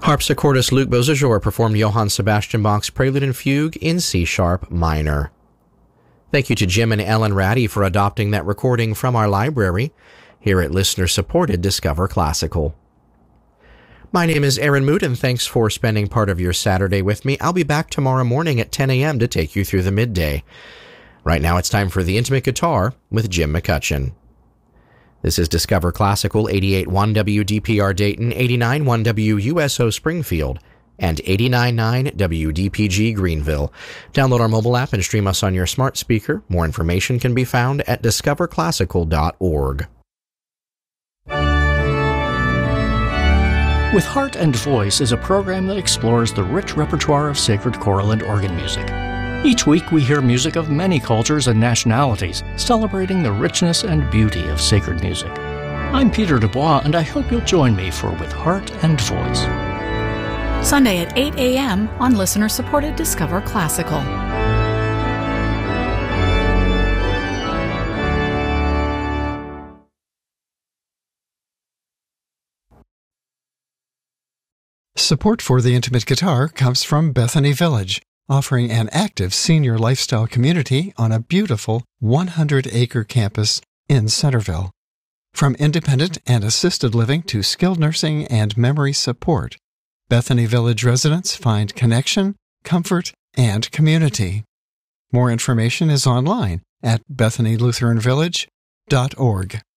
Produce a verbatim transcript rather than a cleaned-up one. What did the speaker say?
Harpsichordist Luc Beausejour performed Johann Sebastian Bach's Prelude and Fugue in C-sharp minor. Thank you to Jim and Ellen Ratty for adopting that recording from our library here at listener-supported Discover Classical. My name is Aaron Moot, and thanks for spending part of your Saturday with me. I'll be back tomorrow morning at ten a.m. to take you through the midday. Right now it's time for The Intimate Guitar with Jim McCutcheon. This is Discover Classical, eighty-eight point one W D P R Dayton, eighty-nine point one W U S O Springfield, and eighty-nine point nine W D P G Greenville. Download our mobile app and stream us on your smart speaker. More information can be found at discover classical dot org. With Heart and Voice is a program that explores the rich repertoire of sacred choral and organ music. Each week we hear music of many cultures and nationalities, celebrating the richness and beauty of sacred music. I'm Peter Dubois, and I hope you'll join me for With Heart and Voice. Sunday at eight a.m. on listener-supported Discover Classical. Support for The Intimate Guitar comes from Bethany Village, offering an active senior lifestyle community on a beautiful one hundred acre campus in Centerville. From independent and assisted living to skilled nursing and memory support, Bethany Village residents find connection, comfort, and community. More information is online at bethany lutheran village dot org.